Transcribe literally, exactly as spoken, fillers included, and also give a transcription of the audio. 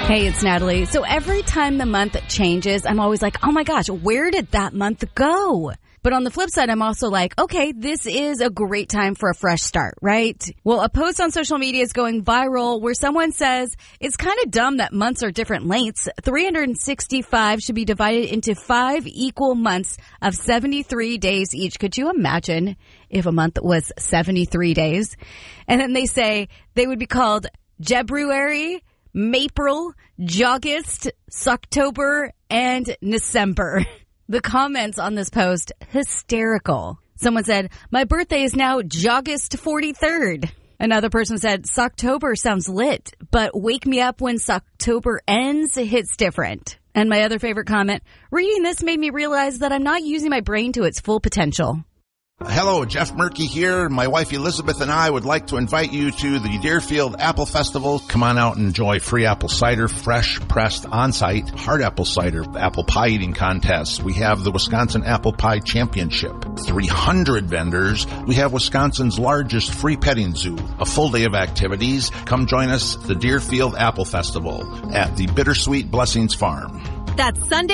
Hey, it's Natalie. So every time the month changes, I'm always like, oh my gosh, where did that month go? But on the flip side, I'm also like, okay, this is a great time for a fresh start, right? Well, a post on social media is going viral where someone says it's kind of dumb that months are different lengths. three hundred sixty-five should be divided into five equal months of seventy-three days each. Could you imagine if a month was seventy-three days? And then they say they would be called Jebruary, Mapril, Joggist, Socktober, and December. The comments on this post, hysterical. Someone said, my birthday is now Joggist forty-third. Another person said, Socktober sounds lit, but wake me up when Socktober ends hits different. And my other favorite comment, reading this made me realize that I'm not using my brain to its full potential. Hello, Jeff Murky here. My wife Elizabeth and I would like to invite you to the Deerfield Apple Festival. Come on out and enjoy free apple cider, fresh pressed on-site, hard apple cider, apple pie eating contests. We have the Wisconsin Apple Pie Championship, three hundred vendors. We have Wisconsin's largest free petting zoo, a full day of activities. Come join us at the Deerfield Apple Festival at the Bittersweet Blessings Farm. That's Sunday.